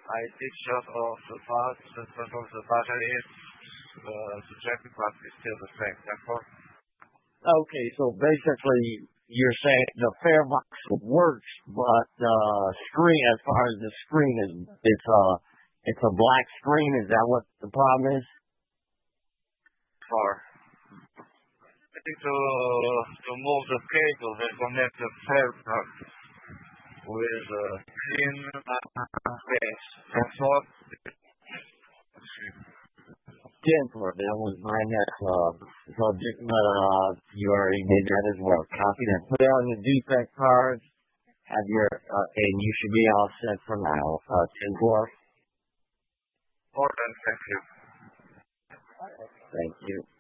I take shot of the part, the front of the battery. The traffic light is still the same. Therefore, Okay, so basically you're saying the farebox works, but the screen, as far as the screen is, it's a black screen. Is that what the problem is? for I think to move the cable that connects the farebox with the screen base. Therefore, For that was my next subject matter. You already did that as well. Copy that. Put it on the defect cards. Have your and you should be all set for now. 10-4. more than thank you. Thank you.